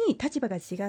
に立場が違って、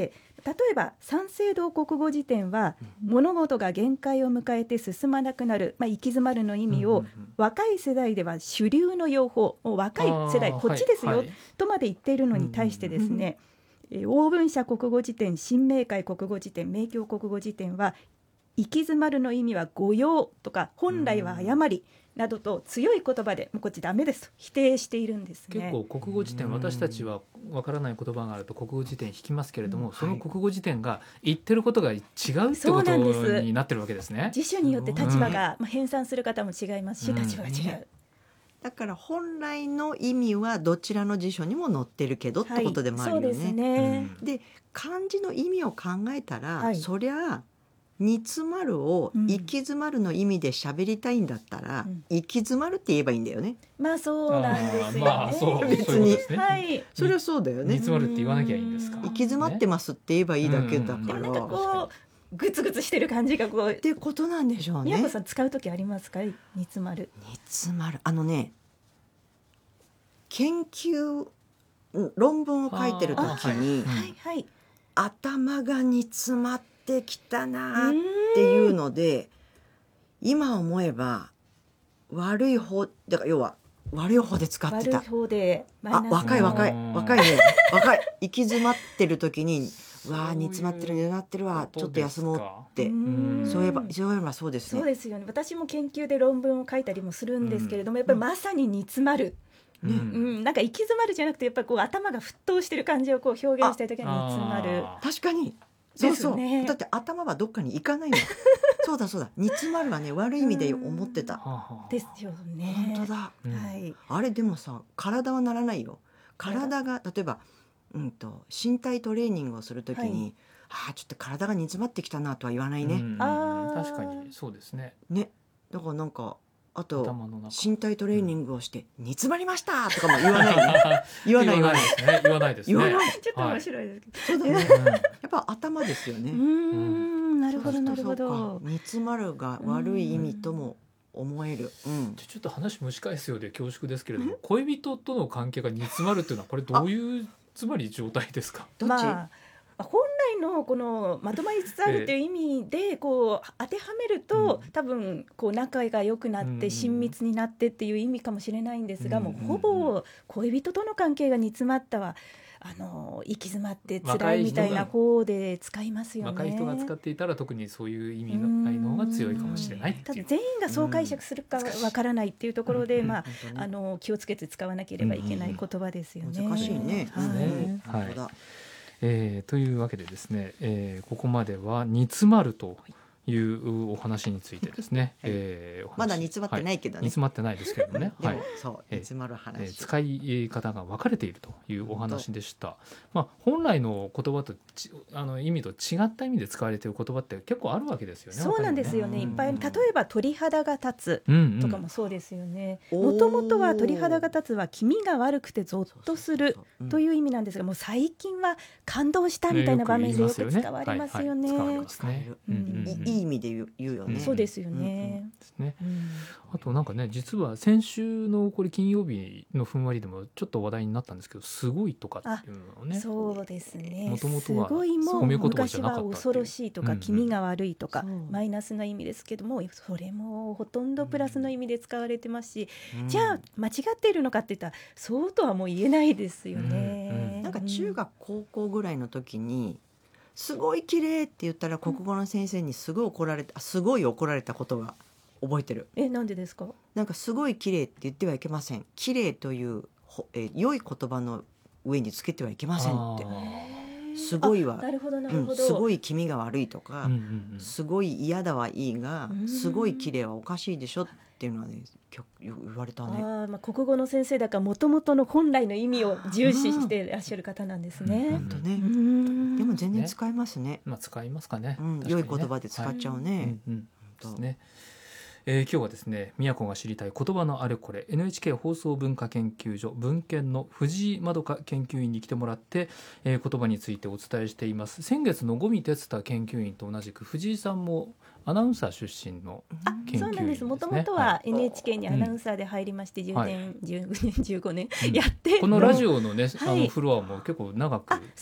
例えば三省堂国語辞典は、物事が限界を迎えて進まなくなる、行き詰まるの意味を、若い世代では主流の用法、もう若い世代こっちですよ、とまで言っているのに対してですね、応文社国語辞典、新明解国語辞典、明教国語辞典は、行き詰まるの意味は誤用とか本来は誤りなどと強い言葉で、もうこっちダメですと否定しているんですね。 結構国語辞典、私たちはわからない言葉があると国語辞典引きますけれども、その国語辞典が言ってることが違うってことになってるわけですね。 辞書によって立場が、編纂する方も違いますし、立場が違う。 だから本来の意味はどちらの辞書にも載ってるけどってことでもあるよね。 そうですね。 で、漢字の意味を考えたら、そりゃ煮詰まるを行き詰まるの意味で喋りたいんだったら、行き詰まるって言えばいいんだよね。 そうなんですよね。 別に、それはそうだよね。 煮詰まるって言わなきゃいいんですか。 行き詰まってますって言えばいいだけだから。 なんかこうグツグツしてる感じがこうってことなんでしょうね。 宮子さん使う時ありますか？煮詰まる。 煮詰まる。研究論文を書いてる時に、頭が煮詰まってきたなっていうので、今思えば悪い方だから、要は悪い方で使ってた。 悪い方で若いね、若い行き詰まってる時に、わあ煮詰まってるわ、ちょっと休もうって、そういえばそうですね。 そうですよね。私も研究で論文を書いたりもするんですけれども、やっぱりまさに煮詰まる、なんか行き詰まるじゃなくて、やっぱりこう頭が沸騰してる感じをこう表現したい時に煮詰まる。 確かにそう、だって頭はどっかに行かないの。そうだ煮詰まるはね、悪い意味で思ってた。 ですよね。 本当だ、あれでもさ、体はならないよ。体が例えば、身体トレーニングをするときに、ちょっと体が煮詰まってきたなとは言わないね。 確かにそうですね。 だからなんか、あと身体トレーニングをして煮詰まりましたとかも言わないね。言わないですね。 ちょっと面白いですけど。 そうだね。やっぱ頭ですよね。 なるほど。 煮詰まるが悪い意味とも思える。 ちょっと話蒸し返すようで恐縮ですけれども、恋人との関係が煮詰まるっていうのは、これどういうつまり状態ですか？ どっち？本来のこのまとまりつつあるという意味でこう当てはめると、多分こう仲が良くなって親密になってっていう意味かもしれないんですが、もうほぼ恋人との関係が煮詰まったは行き詰まって辛いみたいな方で使いますよね。 若い人が使っていたら特にそういう意味の方が強いかもしれないっていう。 ただ全員がそう解釈するかわからないっていうところで、気をつけて使わなければいけない言葉ですよね。 難しいね。 本当だ。というわけでですね、ここまでは煮詰まるというお話についてですね、 まだ煮詰まってないけどね。 煮詰まってないですけどね。 煮詰まる話。 使い方が分かれているというお話でした。本来の言葉と意味と違った意味で使われている言葉って結構あるわけですよね。 そうなんですよね。いっぱい、例えば鳥肌が立つとかもそうですよね。もともとは鳥肌が立つは気味が悪くてゾッとするという意味なんですが、もう最近は感動したみたいな場面でよく使われますよね。 いい意味で言うよね。 そうですよね。 あとなんかね、実は先週のこれ金曜日のふんわりでもちょっと話題になったんですけど、すごいとかっていうのをね。 そうですね。 もともとはすごいも昔は恐ろしいとか気味が悪いとかマイナスな意味ですけども、それもほとんどプラスの意味で使われてますし、じゃあ間違っているのかって言ったらそうとはもう言えないですよね。 なんか中学高校ぐらいの時にすごい綺麗って言ったら国語の先生にすごい怒られたことが覚えてる。 なんでですか？ なんかすごい綺麗って言ってはいけません。綺麗という良い言葉の上につけてはいけませんって。すごいはすごい気味が悪いとか、すごい嫌だはいいが、すごい綺麗はおかしいでしょっていうのはね、言われたね。 国語の先生だから元々の本来の意味を重視していらっしゃる方なんですね。 本当ね。でも全然使いますね。 使いますかね。 良い言葉で使っちゃうね。 ですね。今日はですね、宮子が知りたい言葉のあれこれ NHK 放送文化研究所文研の藤井まどか研究員に来てもらって、言葉についてお伝えしています。先月の五味哲太研究員と同じく藤井さんもアナウンサー出身の研究員ですね。 そうなんです。もともとは NHK にアナウンサーで入りまして、10年、15年やって、 このラジオのね、フロアも結構長く